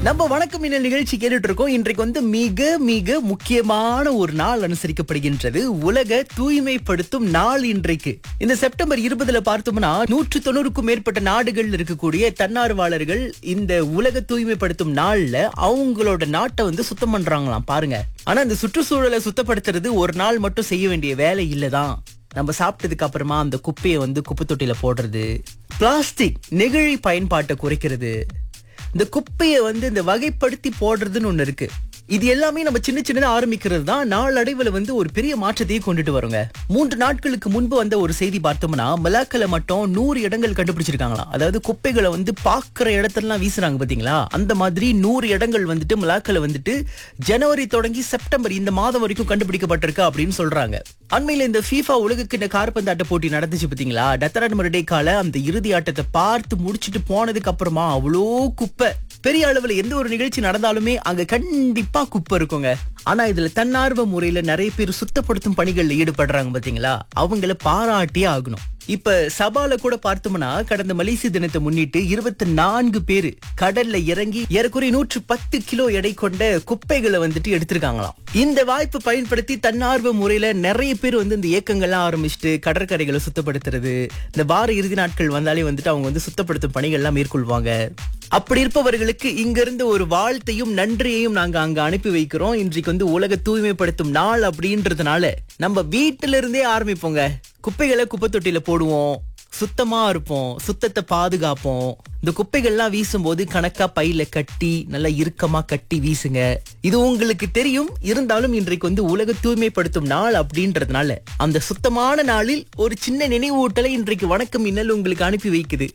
நம்ம வணக்கம் இன்னல் நிகழ்ச்சி கேட்டுட்டு இருக்கோம். இன்றைக்கு வந்து மிக மிக முக்கியமான ஒரு நாள் அனுசரிக்கப்படுகின்றது. உலக தூய்மைப்படுத்தும் நாள் இன்றைக்கு. இந்த செப்டம்பர் 20 பார்த்தோம்னா 190க்கும் மேற்பட்ட நாடுகள் இருக்கக்கூடிய தன்னார்வலர்கள் இந்த உலக தூய்மைப்படுத்தும் நாள்ல அவங்களோட நாட்டை வந்து சுத்தம் பண்றாங்களாம் பாருங்க. ஆனா இந்த சுற்றுச்சூழலை சுத்தப்படுத்துறது ஒரு நாள் மட்டும் செய்ய வேண்டிய வேலை இல்லதான். நம்ம சாப்பிட்டதுக்கு அப்புறமா அந்த குப்பையை வந்து குப்பை தொட்டியில போடுறது, பிளாஸ்டிக் நெகிழி பயன்பாட்டை குறைக்கிறது, இந்த குப்பையை வந்து இந்த வகைப்படுத்தி போடுறதுன்னு ஒண்ணு இருக்கு. இது எல்லாமே நம்ம சின்ன சின்னதா ஆரம்பிக்கிறது தான் நாளடைவுல வந்து ஒரு பெரிய மாற்றத்தையே கொண்டுட்டு வருங்க. 3 நாட்களுக்கு முன்பு வந்த ஒரு செய்தி பார்த்தோம்னா மலாக்கல மட்டும் 100 இடங்கள் கண்டுபிடிச்சிருக்காங்களாம். அதாவது குப்பைகளை வந்து பாக்குற இடத்தெல்லாம் வீசுறாங்க பாத்தீங்களா, அந்த மாதிரி 100 இடங்கள் வந்துட்டு மலாக்கல வந்துட்டு ஜனவரி தொடங்கி செப்டம்பர் இந்த மாதம் வரைக்கும் கண்டுபிடிக்கப்பட்டிருக்கு அப்படின்னு சொல்றாங்க. அண்மையில இந்த FIFA உலகக்கிண்ண காற்பந்தாட்ட போட்டி நடந்துச்சு பாத்தீங்களா, டத்தரான் மருடேக்கால அந்த இறுதி ஆட்டத்தை பார்த்து முடிச்சிட்டு போனதுக்கு அப்புறமா அவ்வளோ குப்பை. பெரிய அளவுல எந்த ஒரு நிகழ்ச்சி நடந்தாலுமே அங்க கண்டிப்பா குப்பை இருக்குங்க. ஆனா இதுல தன்னார்வ முறையில நிறைய பேர் சுத்தப்படுத்தும் பணிகள்ல ஈடுபடுறாங்க பாத்தீங்களா, அவங்கள பாராட்டியே ஆகணும். இப்ப சபால கூட பார்த்தோம்னா கடந்த மலேசிய தினத்தை முன்னிட்டு 24 பேரு கடல்ல இறங்கி ஏறக்குறைய 110 கிலோ எடை கொண்ட குப்பைகளை வந்துட்டு எடுத்திருக்காங்களாம். இந்த வாய்ப்பு பயன்படுத்தி தன்னார்வ முறையில நிறைய பேர் வந்து இந்த இயக்கங்கள்லாம் ஆரம்பிச்சுட்டு கடற்கரைகளை சுத்தப்படுத்துறது, இந்த வார இறுதி நாட்கள் வந்தாலே வந்துட்டு அவங்க வந்து சுத்தப்படுத்தும் பணிகள்லாம் மேற்கொள்வாங்க. அப்படி இருப்பவர்களுக்கு இங்க இருந்து ஒரு வாழ்த்தையும் நன்றியையும் நாங்க அங்க அனுப்பி வைக்கிறோம். இன்றைக்கு வந்து உலக தூய்மைப்படுத்தும் நாள் அப்படின்றதுனால நம்ம வீட்டில இருந்தே ஆரம்பிப்போங்க. குப்பைகளை குப்பை தொட்டியில போடுவோம், சுத்தமா இருப்போம், சுத்தத்தை பாதுகாப்போம். இந்த குப்பைகள்லாம் வீசும்போது கணக்கா பையில கட்டி நல்லா இறுக்கமா கட்டி வீசுங்க. இது உங்களுக்கு தெரியும். இருந்தாலும் இன்றைக்கு வந்து உலக தூய்மைப்படுத்தும் நாள் அப்படின்றதுனால அந்த சுத்தமான நாளில் ஒரு சின்ன நினைவூட்டலை இன்றைக்கு வணக்கம் இன்னல் உங்களுக்கு அனுப்பி வைக்குது.